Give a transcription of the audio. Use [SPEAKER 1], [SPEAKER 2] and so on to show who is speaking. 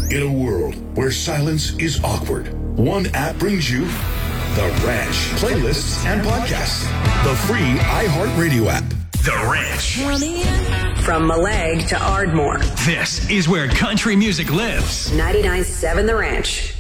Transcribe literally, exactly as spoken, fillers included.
[SPEAKER 1] In a world where silence is awkward, one app brings you The Ranch. Playlists and podcasts. The free iHeartRadio app.
[SPEAKER 2] The Ranch.
[SPEAKER 3] From Malag to Ardmore.
[SPEAKER 2] This is where country music lives.
[SPEAKER 3] ninety-nine point seven The Ranch.